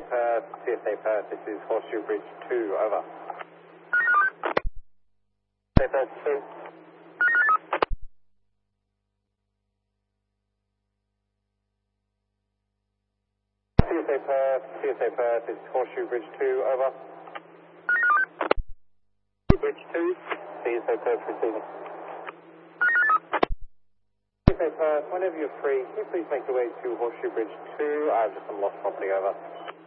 Perth, this is Horseshoe Bridge 2, over. CSA Perth 2. CSA Perth, this is Horseshoe Bridge 2, over. Bridge 2, CSA Perth receiving. CSA Perth, whenever you're free, can you please make your way to Horseshoe Bridge 2? I have just some lost property, over.